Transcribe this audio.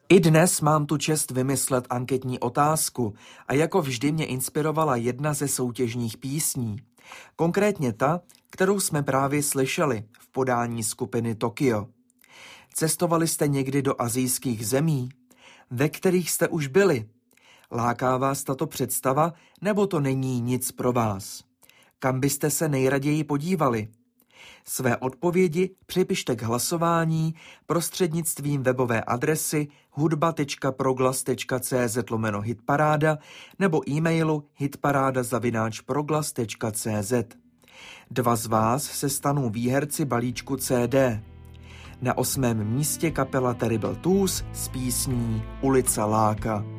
I dnes mám tu čest vymyslet anketní otázku a jako vždy mě inspirovala jedna ze soutěžních písní. Konkrétně ta, kterou jsme právě slyšeli v podání skupiny Tokio. Cestovali jste někdy do asijských zemí? Ve kterých jste už byli? Láká vás tato představa, nebo to není nic pro vás? Kam byste se nejraději podívali? Své odpovědi připište k hlasování prostřednictvím webové adresy hudba.proglas.cz/hitparáda nebo e-mailu hitparáda@proglas.cz. 2 z vás se stanou výherci balíčku CD. Na 8. místě kapela Terrible Twos s písní Ulica láka.